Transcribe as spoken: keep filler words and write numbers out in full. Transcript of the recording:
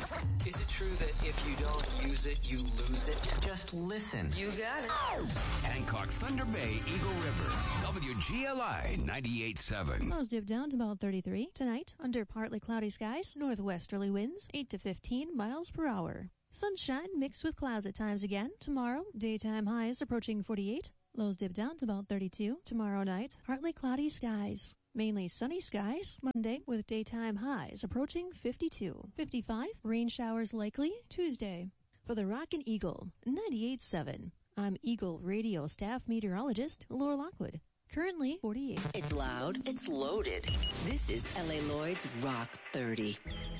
Is it true that if you don't use it, you lose it? Just listen. You got it. Hancock, Thunder Bay, Eagle River. W G L I ninety-eight point seven. Lows dip down to about thirty-three. Tonight, under partly cloudy skies, northwesterly winds, eight to fifteen miles per hour. Sunshine mixed with clouds at times again. Tomorrow, daytime highs approaching forty-eight. Lows dip down to about thirty-two. Tomorrow night, partly cloudy skies. Mainly sunny skies Monday with daytime highs approaching fifty-two. fifty-five, rain showers likely Tuesday. For the Rockin' Eagle, ninety-eight point seven. I'm Eagle Radio staff meteorologist Laura Lockwood. Currently forty-eight. It's loud. It's loaded. This is L A Lloyd's Rock thirty.